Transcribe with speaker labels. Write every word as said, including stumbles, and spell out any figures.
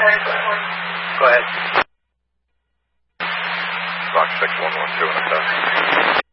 Speaker 1: Go ahead.
Speaker 2: Fox six one one two in effect.